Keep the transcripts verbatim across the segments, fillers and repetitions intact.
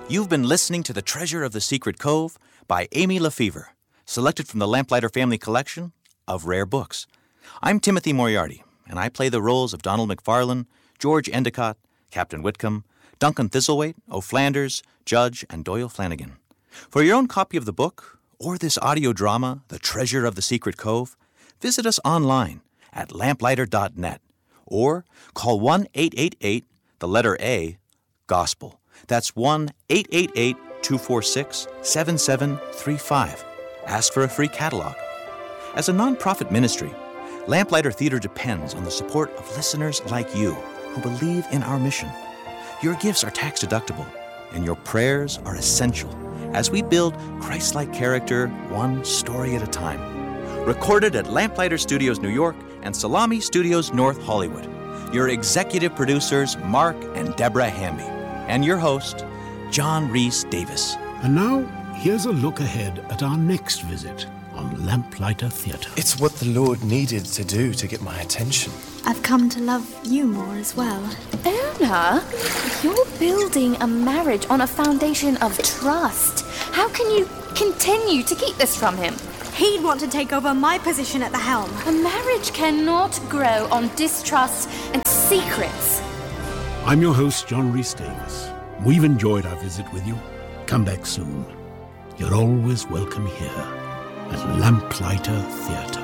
You've been listening to The Treasure of the Secret Cove by Amy Lefevre, selected from the Lamplighter Family Collection of Rare Books. I'm Timothy Moriarty, and I play the roles of Donald McFarlane, George Endicott, Captain Whitcomb, Duncan Thistlethwaite, O'Flanders, Judge, and Doyle Flanagan. For your own copy of the book, or this audio drama, The Treasure of the Secret Cove, visit us online at lamplighter dot net or call one eight eight eight, the letter A, GOSPEL. That's one eight eight eight, two four six, seven seven three five. Ask for a free catalog. As a nonprofit ministry, Lamplighter Theater depends on the support of listeners like you who believe in our mission. Your gifts are tax-deductible, and your prayers are essential as we build Christ-like character one story at a time. Recorded at Lamplighter Studios New York and Salami Studios North Hollywood. Your executive producers, Mark and Deborah Hamby. And your host, John Rhys Davis. And now, here's a look ahead at our next visit on Lamplighter Theatre. It's what the Lord needed to do to get my attention. I've come to love you more as well. Anna, you're building a marriage on a foundation of trust. How can you continue to keep this from him? He'd want to take over my position at the helm. A marriage cannot grow on distrust and secrets. I'm your host, John Rhys Davis. We've enjoyed our visit with you. Come back soon. You're always welcome here at Lamplighter Theatre.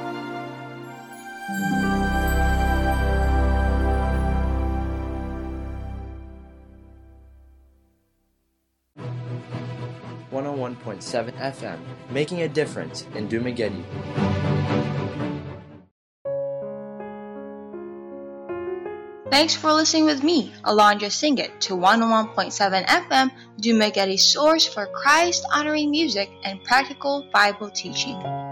one oh one point seven F M, making a difference in Dumaguete. Thanks for listening with me, Alondra Singett, to one oh one point seven F M, Dumaguete's source for Christ-honoring music and practical Bible teaching.